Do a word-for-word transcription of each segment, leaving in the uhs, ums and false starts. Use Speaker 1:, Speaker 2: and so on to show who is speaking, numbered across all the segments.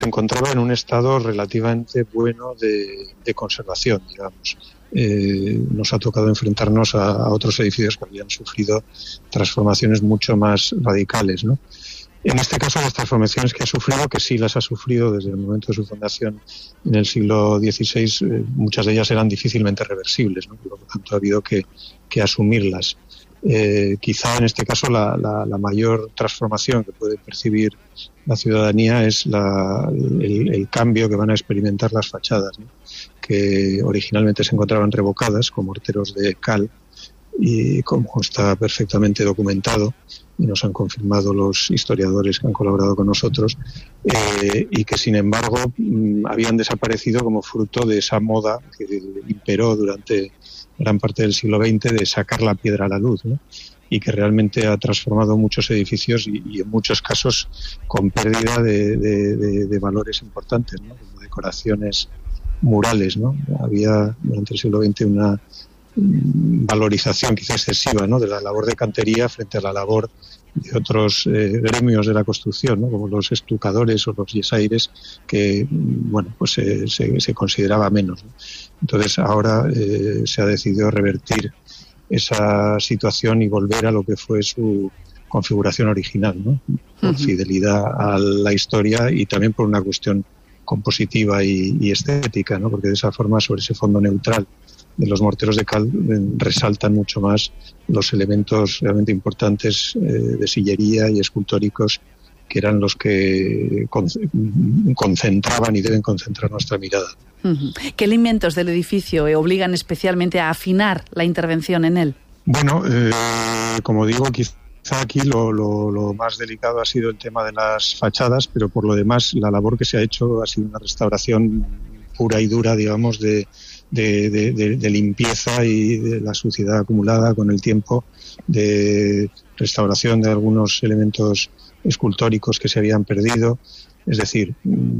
Speaker 1: se encontraba en un estado relativamente bueno de, de conservación, digamos. Eh, nos ha tocado enfrentarnos a, a otros edificios que habían sufrido transformaciones mucho más radicales, ¿no? En este caso, las transformaciones que ha sufrido, que sí las ha sufrido desde el momento de su fundación en el siglo dieciséis, eh, muchas de ellas eran difícilmente reversibles, ¿no? Por lo tanto, ha habido que, que asumirlas. Eh, quizá en este caso la, la, la mayor transformación que puede percibir la ciudadanía es la, el, el cambio que van a experimentar las fachadas, ¿no? Que originalmente se encontraban revocadas con morteros de cal, y como está perfectamente documentado y nos han confirmado los historiadores que han colaborado con nosotros, eh, y que sin embargo mmm, habían desaparecido como fruto de esa moda que imperó durante gran parte del siglo veinte de sacar la piedra a la luz, ¿no? Y que realmente ha transformado muchos edificios y, y en muchos casos con pérdida de, de, de, de valores importantes, ¿no? Como decoraciones murales, ¿no? Había durante el siglo veinte una valorización quizá excesiva, ¿no? De la labor de cantería frente a la labor de otros eh, gremios de la construcción, ¿no? Como los estucadores o los yesaires, que bueno, pues eh, se, se consideraba menos, ¿no? Entonces ahora eh, se ha decidido revertir esa situación y volver a lo que fue su configuración original, ¿no? Por uh-huh. fidelidad a la historia y también por una cuestión compositiva y, y estética, ¿no? Porque de esa forma, sobre ese fondo neutral de los morteros de cal, resaltan mucho más los elementos realmente importantes eh, de sillería y escultóricos, que eran los que concentraban y deben concentrar nuestra mirada.
Speaker 2: Uh-huh. ¿Qué elementos del edificio obligan especialmente a afinar la intervención en él?
Speaker 1: Bueno, eh, como digo, quizá aquí lo, lo, lo más delicado ha sido el tema de las fachadas, pero por lo demás la labor que se ha hecho ha sido una restauración pura y dura, digamos, de De, de, de, de limpieza y de la suciedad acumulada con el tiempo, de restauración de algunos elementos escultóricos que se habían perdido. Es decir,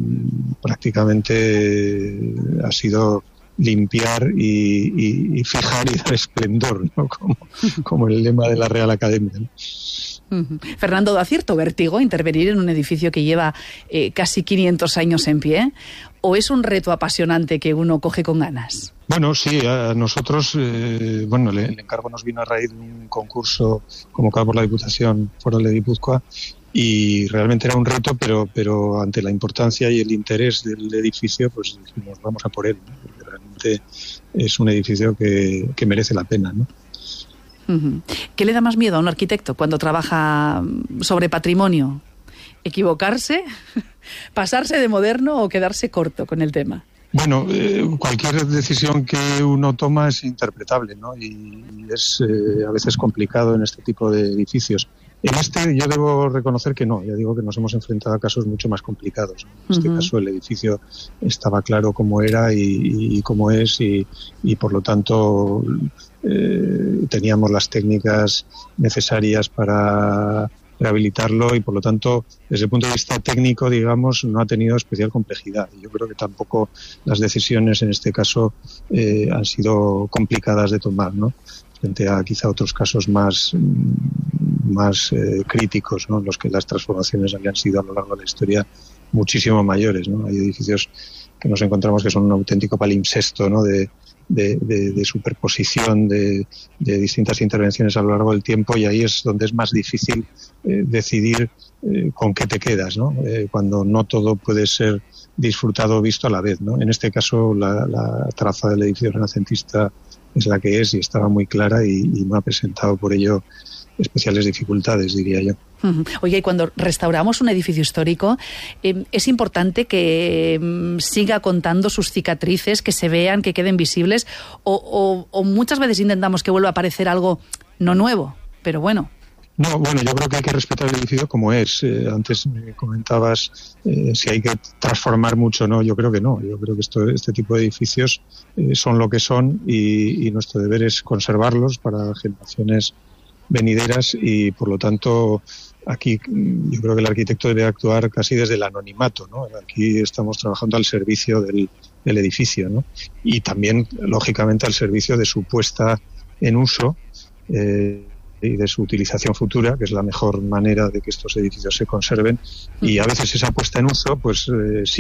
Speaker 1: prácticamente ha sido limpiar y, y, y fijar y dar esplendor, ¿no? Como, como el lema de la Real Academia, ¿no?
Speaker 2: Uh-huh. Fernando, ¿da cierto vértigo intervenir en un edificio que lleva eh, casi quinientos años en pie? ¿O es un reto apasionante que uno coge con ganas?
Speaker 1: Bueno, sí, a nosotros, eh, bueno, el, el encargo nos vino a raíz de un concurso convocado por la Diputación Foral de Guipúzcoa, y realmente era un reto, pero pero ante la importancia y el interés del edificio, pues dijimos, vamos a por él, ¿no? Porque realmente es un edificio que, que merece la pena, ¿no?
Speaker 2: Uh-huh. ¿Qué le da más miedo a un arquitecto cuando trabaja sobre patrimonio? ¿Equivocarse? ¿Pasarse de moderno o quedarse corto con el tema?
Speaker 1: Bueno, eh, cualquier decisión que uno toma es interpretable, ¿no? Y, y es eh, a veces complicado en este tipo de edificios. En este yo debo reconocer que no, ya digo que nos hemos enfrentado a casos mucho más complicados, ¿no? En este uh-huh. caso el edificio estaba claro cómo era y, y cómo es, y, y por lo tanto eh, teníamos las técnicas necesarias para rehabilitarlo, y por lo tanto desde el punto de vista técnico, digamos, no ha tenido especial complejidad. Yo creo que tampoco las decisiones en este caso eh, han sido complicadas de tomar, ¿no? Frente a quizá otros casos más más eh, críticos, ¿no? En los que las transformaciones habían sido a lo largo de la historia muchísimo mayores, ¿no? Hay edificios que nos encontramos que son un auténtico palimpsesto, ¿no? de De, de, de superposición de, de distintas intervenciones a lo largo del tiempo, y ahí es donde es más difícil eh, decidir eh, con qué te quedas, ¿no? Eh, cuando no todo puede ser disfrutado o visto a la vez, ¿no? En este caso la, la traza del edificio renacentista es la que es y estaba muy clara, y, y no ha presentado por ello especiales dificultades, diría yo.
Speaker 2: Uh-huh. Oye, y cuando restauramos un edificio histórico, eh, es importante que eh, siga contando sus cicatrices, que se vean, que queden visibles, o, o, o muchas veces intentamos que vuelva a aparecer algo no nuevo, pero bueno.
Speaker 1: No, bueno, yo creo que hay que respetar el edificio como es. Eh, antes me comentabas eh, si hay que transformar mucho, ¿no? Yo creo que no. Yo creo que esto, este tipo de edificios eh, son lo que son, y, y nuestro deber es conservarlos para generaciones venideras, y por lo tanto aquí yo creo que el arquitecto debe actuar casi desde el anonimato, ¿no? Aquí estamos trabajando al servicio del, del edificio, ¿no? Y también, lógicamente, al servicio de su puesta en uso, eh, y de su utilización futura, que es la mejor manera de que estos edificios se conserven, y a veces esa puesta en uso pues eh, sí